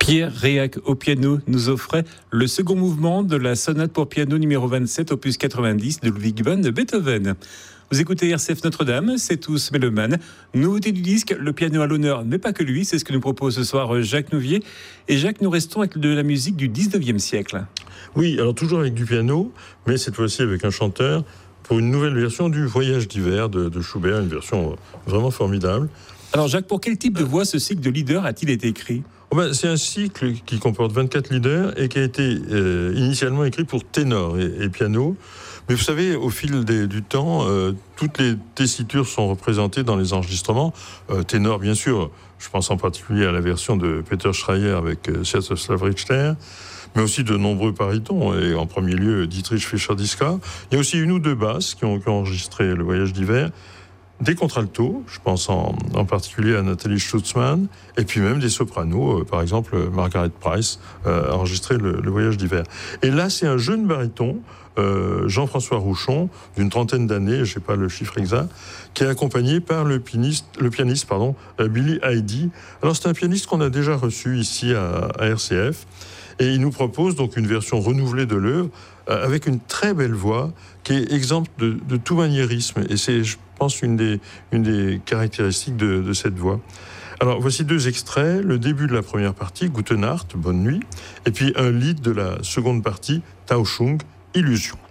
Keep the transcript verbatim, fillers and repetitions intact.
Pierre Réac au piano nous offrait le second mouvement de la sonate pour piano numéro vingt-sept, opus quatre-vingt-dix de Ludwig van Beethoven. Vous écoutez R C F Notre-Dame, c'est tous mélomanes. Nouveauté du disque, le piano à l'honneur, mais pas que lui, c'est ce que nous propose ce soir Jacques Nouvier. Et Jacques, nous restons avec de la musique du dix-neuvième siècle. Oui, alors toujours avec du piano, mais cette fois-ci avec un chanteur, pour une nouvelle version du Voyage d'hiver de, de Schubert, une version vraiment formidable. Alors Jacques, pour quel type de voix ce cycle de leader a-t-il été écrit ? Oh ben, c'est un cycle qui comporte vingt-quatre leaders et qui a été euh, initialement écrit pour ténor et, et piano. Mais vous savez, au fil des, du temps, euh, toutes les tessitures sont représentées dans les enregistrements. Euh, ténor, bien sûr, je pense en particulier à la version de Peter Schreier avec euh, Sviatoslav Richter, mais aussi de nombreux barytons, et en premier lieu Dietrich Fischer-Dieskau. Il y a aussi une ou deux basses qui ont, qui ont enregistré le Voyage d'hiver. Des contraltos, je pense en, en particulier à Nathalie Stutzmann, et puis même des sopranos, euh, par exemple Margaret Price, euh, a enregistré le, le Voyage d'hiver. Et là, c'est un jeune baryton, euh, Jean-François Rouchon, d'une trentaine d'années, je ne sais pas le chiffre exact, qui est accompagné par le pianiste, le pianiste pardon, euh, Billy Heidi. Alors c'est un pianiste qu'on a déjà reçu ici à, à R C F, et il nous propose donc une version renouvelée de l'œuvre, euh, avec une très belle voix, qui est exempte de, de tout maniérisme, et c'est, je pense, une des, une des caractéristiques de, de cette voix. Alors, voici deux extraits. Le début de la première partie, Gute Nacht, Bonne nuit, et puis un lead de la seconde partie, Tauschung, Illusion.